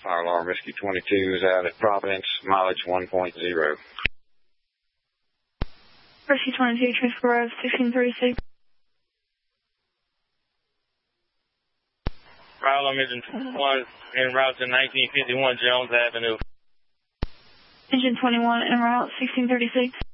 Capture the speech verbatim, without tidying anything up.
Fire alarm Rescue twenty-two is out at Providence, mileage one point zero. Rescue twenty-two, transfer road sixteen thirty-six. Fire alarm engine twenty-one en route to nineteen fifty-one Jones Avenue. Engine twenty-one en route sixteen thirty-six.